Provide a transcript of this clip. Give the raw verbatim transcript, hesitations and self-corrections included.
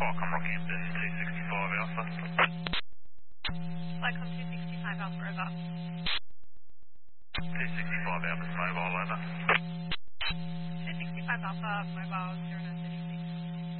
Welcome, Rockhampton, two sixty-five Alpha. Welcome two sixty-five Alpha, over. two sixty-five Alpha's mobile, over. two sixty-five Alpha, mobile, zero nine thirty.